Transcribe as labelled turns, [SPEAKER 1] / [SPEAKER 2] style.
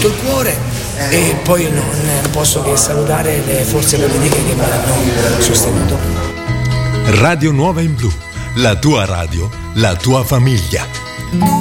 [SPEAKER 1] tutto il cuore e poi non posso che salutare le forze politiche che mi hanno sostenuto.
[SPEAKER 2] Radio Nuova in Blu, la tua radio, la tua famiglia.